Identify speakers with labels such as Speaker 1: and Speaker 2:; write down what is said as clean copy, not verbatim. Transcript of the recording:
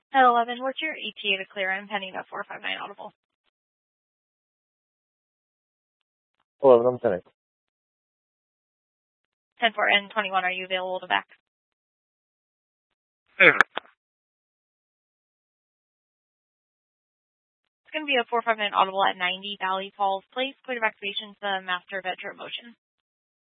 Speaker 1: At 11, what's your ETA to clear? I'm pending at 459 Audible.
Speaker 2: 11, I'm pending.
Speaker 1: 10-4 and 21, are you available to back?
Speaker 3: Favor.
Speaker 1: It's going to be a 459 Audible at 90 Valley Falls Place. Point of activation is the master bedroom motion.